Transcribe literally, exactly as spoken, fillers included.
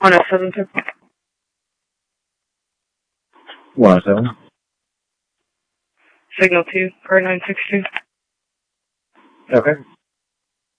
one oh seven two. one oh seven. Signal two, or nine six two. Okay.